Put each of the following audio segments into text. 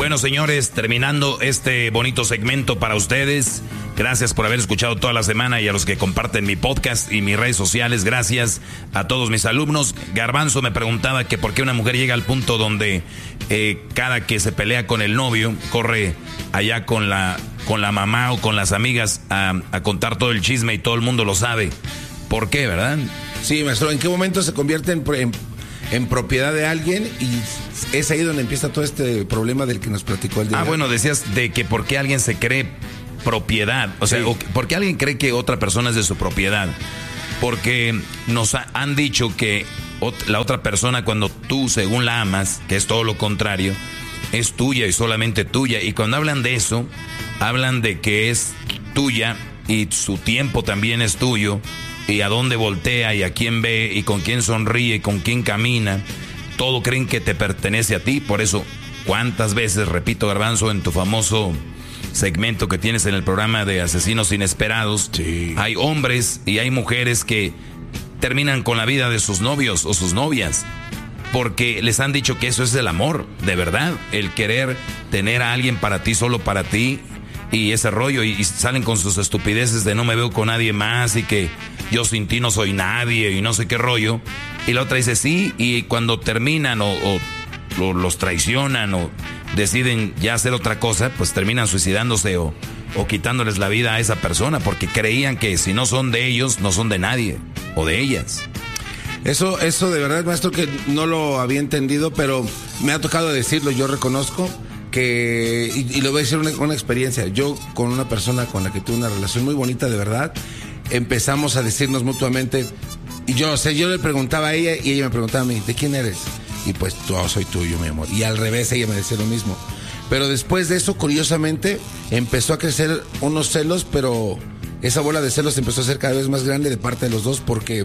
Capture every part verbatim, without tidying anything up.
Bueno, señores, terminando este bonito segmento para ustedes. Gracias por haber escuchado toda la semana y a los que comparten mi podcast y mis redes sociales. Gracias a todos mis alumnos. Garbanzo me preguntaba que por qué una mujer llega al punto donde eh, cada que se pelea con el novio, corre allá con la, con la mamá o con las amigas a, a contar todo el chisme y todo el mundo lo sabe. ¿Por qué, verdad? Sí, maestro, ¿en qué momento se convierte en, en, en propiedad de alguien? Y es ahí donde empieza todo este problema del que nos platicó el día. Ah, bueno, decías de que por qué alguien se cree propiedad, o sea, sí. o, ¿por qué alguien cree que otra persona es de su propiedad? Porque nos ha, han dicho que ot, la otra persona, cuando tú según la amas, que es todo lo contrario, es tuya y solamente tuya. Y cuando hablan de eso, hablan de que es tuya y su tiempo también es tuyo, y a dónde voltea y a quién ve y con quién sonríe y con quién camina. Todo creen que te pertenece a ti. Por eso, ¿cuántas veces, repito, Garbanzo, en tu famoso segmento que tienes en el programa de Asesinos Inesperados, sí, hay hombres y hay mujeres que terminan con la vida de sus novios o sus novias porque les han dicho que eso es el amor, de verdad, el querer tener a alguien para ti, solo para ti, y ese rollo, y, y salen con sus estupideces de no me veo con nadie más y que yo sin ti no soy nadie y no sé qué rollo, y la otra dice sí, y cuando terminan o, o, o los traicionan o deciden ya hacer otra cosa, pues terminan suicidándose o, o quitándoles la vida a esa persona porque creían que si no son de ellos, no son de nadie o de ellas. Eso, eso de verdad, maestro, que no lo había entendido, pero me ha tocado decirlo, yo reconozco que, y, y lo voy a decir una, una experiencia, yo con una persona con la que tuve una relación muy bonita, de verdad, empezamos a decirnos mutuamente, y yo, o sea, yo le preguntaba a ella y ella me preguntaba a mí, ¿de quién eres? Y pues, yo soy tuyo, mi amor. Y al revés, ella me decía lo mismo. Pero después de eso, curiosamente, empezó a crecer unos celos, pero esa bola de celos empezó a ser cada vez más grande de parte de los dos, porque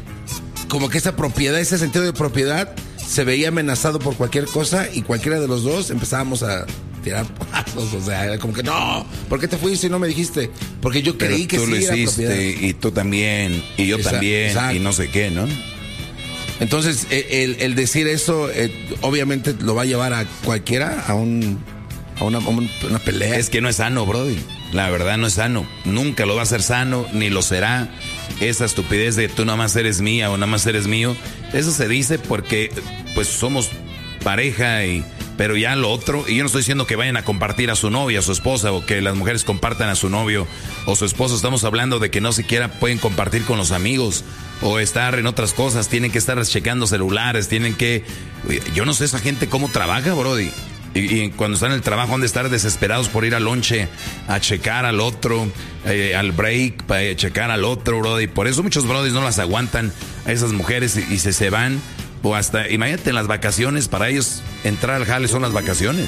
como que esa propiedad, ese sentido de propiedad, se veía amenazado por cualquier cosa y cualquiera de los dos empezábamos a tirar pasos. O sea, era como que, no, ¿por qué te fuiste y no me dijiste? Porque yo creí que sí era propiedad. Tú lo hiciste, y tú también, y yo exacto, también, exacto. Y no sé qué, ¿no? Entonces, el, el decir eso, eh, obviamente lo va a llevar a cualquiera a, un, a una, una pelea. Es que no es sano, brody. La verdad no es sano. Nunca lo va a ser sano, ni lo será. Esa estupidez de tú nada más eres mía o nada más eres mío. Eso se dice porque pues somos pareja y... Pero ya lo otro, y yo no estoy diciendo que vayan a compartir a su novia, a su esposa, o que las mujeres compartan a su novio o su esposo. Estamos hablando de que no siquiera pueden compartir con los amigos o estar en otras cosas. Tienen que estar checando celulares, tienen que... Yo no sé esa gente cómo trabaja, brody. Y, y cuando están en el trabajo han de estar desesperados por ir al lonche a checar al otro, eh, al break, para checar al otro, brody. Por eso muchos brodis no las aguantan a esas mujeres y, y se, se van. O hasta, imagínate, en las vacaciones, para ellos entrar al jale son las vacaciones.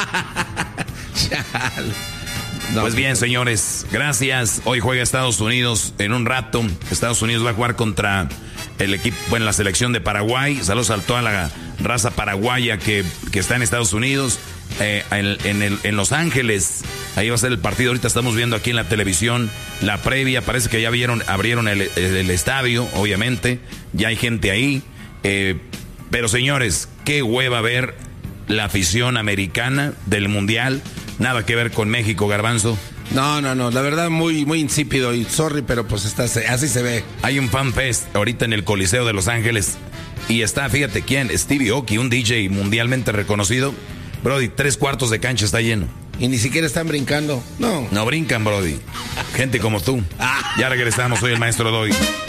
No, pues bien, señores, gracias. Hoy juega Estados Unidos en un rato. Estados Unidos va a jugar contra el equipo, bueno, la selección de Paraguay. Saludos a toda la raza paraguaya que, que está en Estados Unidos. Eh, en, en, el, en Los Ángeles, ahí va a ser el partido. Ahorita estamos viendo aquí en la televisión la previa. Parece que ya vieron, abrieron el, el, el estadio, obviamente. Ya hay gente ahí. Eh, pero señores, qué hueva ver la afición americana del mundial. Nada que ver con México, Garbanzo. No, no, no, la verdad muy, muy insípido y sorry, pero pues está, así se ve. Hay un fan fest ahorita en el Coliseo de Los Ángeles y está, fíjate quién, Stevie Aoki, un D J mundialmente reconocido. Brody, tres cuartos de cancha está lleno. Y ni siquiera están brincando. No. No brincan, Brody. Gente como tú. Ya regresamos, soy el maestro Doggy.